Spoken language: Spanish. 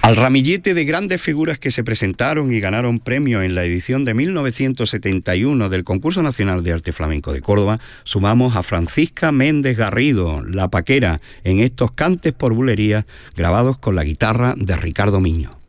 Al ramillete de grandes figuras que se presentaron y ganaron premios en la edición de 1971 del Concurso Nacional de Arte Flamenco de Córdoba, sumamos a Francisca Méndez Garrido, la Paquera, en estos cantes por bulería grabados con la guitarra de Ricardo Miño.